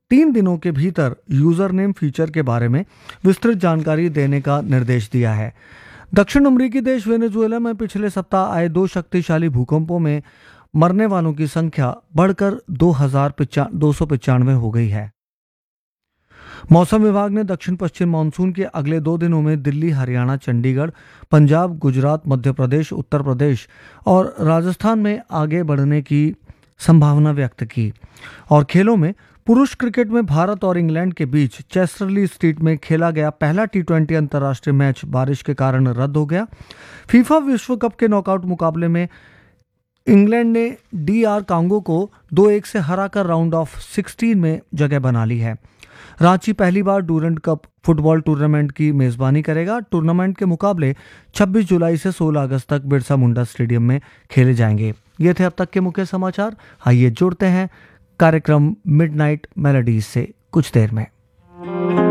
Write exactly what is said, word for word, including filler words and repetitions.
तीन दिनों के भीतर यूजर नेम फीचर के बारे में विस्तृत जानकारी देने का निर्देश दिया है। दक्षिण अमेरिकी देश वेनेजुएला में पिछले सप्ताह आए दो शक्तिशाली भूकंपों में मरने वालों की संख्या बढ़कर दो हजार दो सौ पचानवे हो गई है। मौसम विभाग ने दक्षिण पश्चिम मानसून के अगले दो दिनों में दिल्ली, हरियाणा, चंडीगढ़, पंजाब, गुजरात, मध्य प्रदेश, उत्तर प्रदेश और राजस्थान में आगे बढ़ने की संभावना व्यक्त की। और खेलों में पुरुष क्रिकेट में भारत और इंग्लैंड के बीच चेस्टरली स्ट्रीट में खेला गया पहला टी ट्वेंटी अंतर्राष्ट्रीय मैच बारिश के कारण रद्द हो गया। फीफा विश्व कप के नॉकआउट मुकाबले में इंग्लैंड ने डी आर कांगो को दो एक से हराकर राउंड ऑफ सिक्सटीन में जगह बना ली है। रांची पहली बार डूरंड कप फुटबॉल टूर्नामेंट की मेजबानी करेगा। टूर्नामेंट के मुकाबले छब्बीस जुलाई से सोलह अगस्त तक बिरसा मुंडा स्टेडियम में खेले जाएंगे। ये थे अब तक के मुख्य समाचार। आइए जुड़ते हैं कार्यक्रम मिडनाइट मेलोडीज से कुछ देर में।